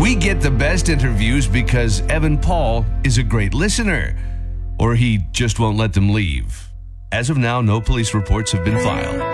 We get the best interviews because Evan Paul is a great listener, or he just won't let them leave. As of now, no police reports have been filed.